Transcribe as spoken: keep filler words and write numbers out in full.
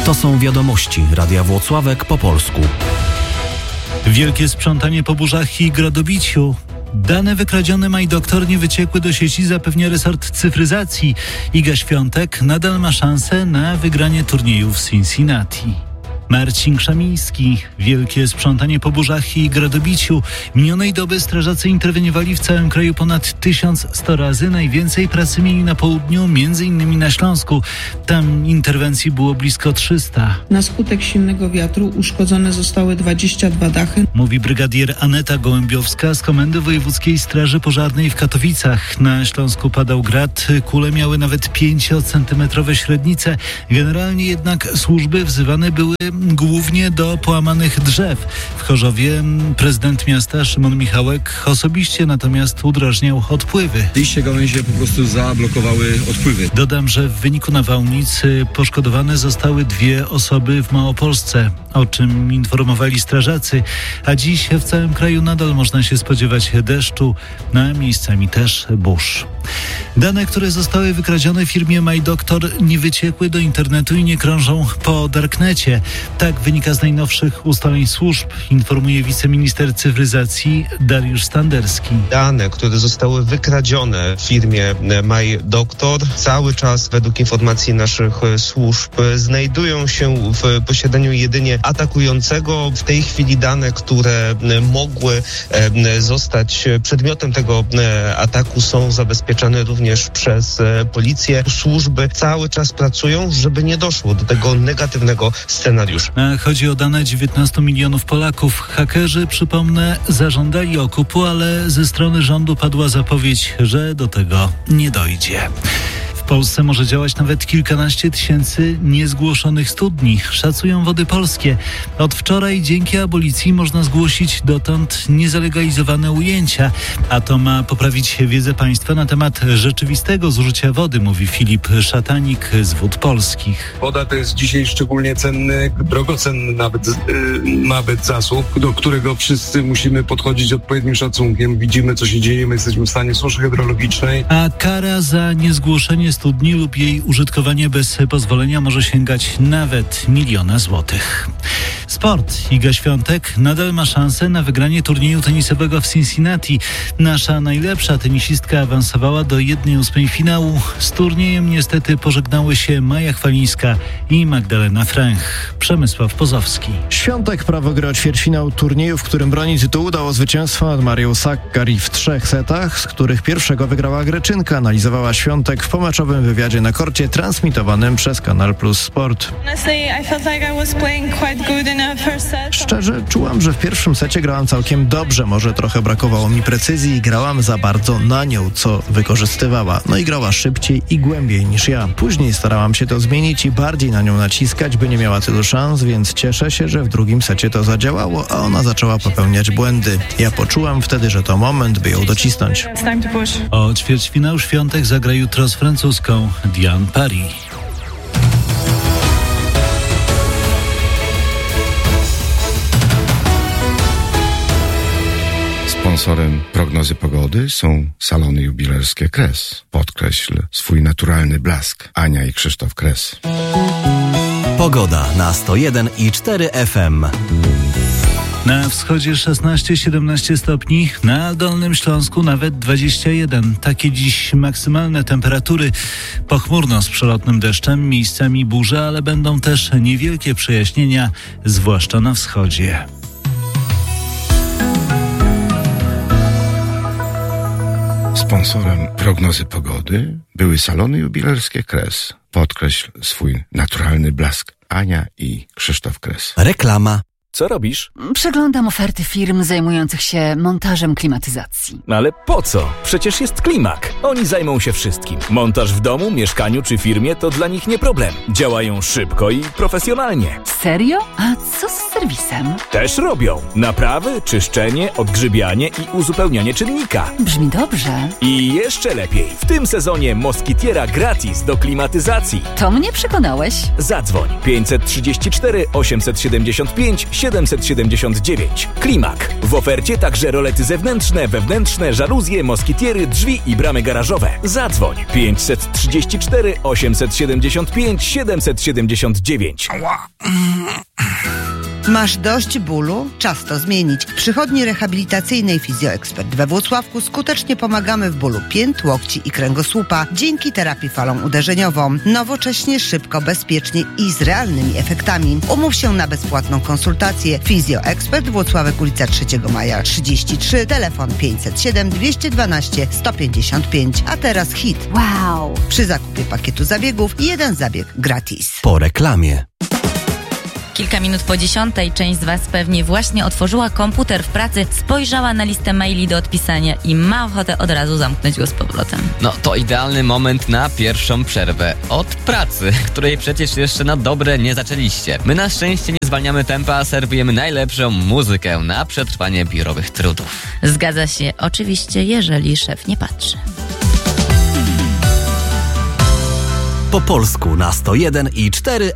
To są wiadomości Radia Włocławek po polsku. Wielkie sprzątanie po burzach i gradobiciu. Dane wykradzione MyDoktor nie wyciekły do sieci, zapewnia resort cyfryzacji. Iga Świątek nadal ma szansę na wygranie turnieju w Cincinnati. Marcin Krzemiński. Wielkie sprzątanie po burzach i gradobiciu. Minionej doby strażacy interweniowali w całym kraju ponad tysiąc sto razy. Najwięcej pracy mieli na południu, między innymi na Śląsku. Tam interwencji było blisko trzysta. Na skutek silnego wiatru uszkodzone zostały dwadzieścia dwa dachy. Mówi brygadier Aneta Gołębiowska z Komendy Wojewódzkiej Straży Pożarnej w Katowicach. Na Śląsku padał grad. Kule miały nawet pięciocentymetrowe średnice. Generalnie jednak służby wzywane były głównie do połamanych drzew. W Chorzowie prezydent miasta Szymon Michałek osobiście natomiast udrażniał odpływy. Liście gałęzie po prostu zablokowały odpływy. Dodam, że w wyniku nawałnic poszkodowane zostały dwie osoby w Małopolsce, o czym informowali strażacy, a dziś w całym kraju nadal można się spodziewać deszczu, a miejscami też burz. Dane, które zostały wykradzione w firmie MyDoktor, nie wyciekły do internetu i nie krążą po darknecie. Tak wynika z najnowszych ustaleń służb, informuje wiceminister cyfryzacji Dariusz Standerski. Dane, które zostały wykradzione w firmie MyDoktor, cały czas według informacji naszych służb znajdują się w posiadaniu jedynie atakującego. W tej chwili dane, które mogły zostać przedmiotem tego ataku, są zabezpieczane również przez policję. Służby cały czas pracują, żeby nie doszło do tego negatywnego scenariusza. Chodzi o dane dziewiętnastu milionów Polaków. Hakerzy, przypomnę, zażądali okupu, ale ze strony rządu padła zapowiedź, że do tego nie dojdzie. W Polsce może działać nawet kilkanaście tysięcy niezgłoszonych studni, szacują Wody Polskie. Od wczoraj dzięki abolicji można zgłosić dotąd niezalegalizowane ujęcia, a to ma poprawić wiedzę państwa na temat rzeczywistego zużycia wody, mówi Filip Szatanik z Wód Polskich. Woda to jest dzisiaj szczególnie cenny, drogocenny nawet, yy, nawet zasób, do którego wszyscy musimy podchodzić odpowiednim szacunkiem. Widzimy, co się dzieje, my jesteśmy w stanie suszy hydrologicznej. A kara za niezgłoszenie studni lub jej użytkowanie bez pozwolenia może sięgać nawet miliona złotych. Sport. Iga Świątek nadal ma szansę na wygranie turnieju tenisowego w Cincinnati. Nasza najlepsza tenisistka awansowała do jednej ósmej finału. Z turniejem niestety pożegnały się Maja Chwalińska i Magdalena Fręch. Przemysław Pozowski. Świątek prawo gry o ćwierćfinał turnieju, w którym broni tytułu, dało zwycięstwo nad Marią Sakkari w trzech setach, z których pierwszego wygrała Greczynka, analizowała Świątek w pomeczowym wywiadzie na korcie transmitowanym przez Kanal Plus Sport. Szczerze, czułam, że w pierwszym secie grałam całkiem dobrze, może trochę brakowało mi precyzji i grałam za bardzo na nią, co wykorzystywała. No i grała szybciej i głębiej niż ja. Później starałam się to zmienić i bardziej na nią naciskać, by nie miała tylu szans, więc cieszę się, że w drugim secie to zadziałało, a ona zaczęła popełniać błędy. Ja poczułam wtedy, że to moment, by ją docisnąć. O ćwierćfinał Świątek zagra jutro z francuską Diane Paris. Sponsorem prognozy pogody są salony jubilerskie Kres. Podkreśl swój naturalny blask. Ania i Krzysztof Kres. Pogoda na sto jeden i cztery F M. Na wschodzie szesnaście siedemnaście stopni, na Dolnym Śląsku nawet dwadzieścia jeden. Takie dziś maksymalne temperatury. Pochmurno z przelotnym deszczem, miejscami burze, ale będą też niewielkie przejaśnienia, zwłaszcza na wschodzie. Sponsorem prognozy pogody były salony jubilerskie Kres. Podkreśl swój naturalny blask. Ania i Krzysztof Kres. Reklama. Co robisz? Przeglądam oferty firm zajmujących się montażem klimatyzacji. Ale po co? Przecież jest Klimak. Oni zajmą się wszystkim. Montaż w domu, mieszkaniu czy firmie to dla nich nie problem. Działają szybko i profesjonalnie. Serio? A co z serwisem? Też robią. Naprawy, czyszczenie, odgrzybianie i uzupełnianie czynnika. Brzmi dobrze. I jeszcze lepiej. W tym sezonie Moskitiera gratis do klimatyzacji. To mnie przekonałeś. Zadzwoń pięćset trzydzieści cztery osiemset siedemdziesiąt pięć siedemset siedemdziesiąt dziewięć. Klimak. W ofercie także rolety zewnętrzne, wewnętrzne, żaluzje, moskitiery, drzwi i bramy garażowe. Zadzwoń pięćset trzydzieści cztery osiemset siedemdziesiąt pięć siedemset siedemdziesiąt dziewięć. Masz dość bólu? Czas to zmienić. W przychodni rehabilitacyjnej Fizjoekspert we Włocławku skutecznie pomagamy w bólu pięt, łokci i kręgosłupa dzięki terapii falą uderzeniową. Nowocześnie, szybko, bezpiecznie i z realnymi efektami. Umów się na bezpłatną konsultację. Fizjoekspert, Włocławek, ulica trzeciego Maja trzydzieści trzy, telefon pięćset siedem dwieście dwanaście sto pięćdziesiąt pięć. A teraz hit. Wow! Przy zakupie pakietu zabiegów jeden zabieg gratis. Po reklamie. Kilka minut po dziesiątej część z Was pewnie właśnie otworzyła komputer w pracy, spojrzała na listę maili do odpisania i ma ochotę od razu zamknąć go z powrotem. No to idealny moment na pierwszą przerwę od pracy, której przecież jeszcze na dobre nie zaczęliście. My na szczęście nie zwalniamy tempa, a serwujemy najlepszą muzykę na przetrwanie biurowych trudów. Zgadza się, oczywiście, jeżeli szef nie patrzy. Po polsku na sto jeden i cztery